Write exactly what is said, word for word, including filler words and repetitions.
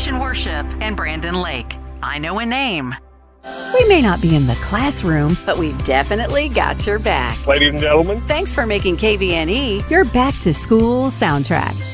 Restoration Worship and Brandon Lake. I know a name. We may not be in the classroom, but we've definitely got your back. Ladies and gentlemen, thanks for making K V N E your back to school soundtrack.